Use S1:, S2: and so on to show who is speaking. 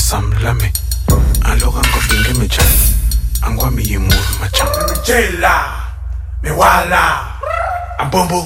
S1: Sam lame aloka ngofinge mecha angwami yimuru machanga
S2: Jela, me wala, ambombo.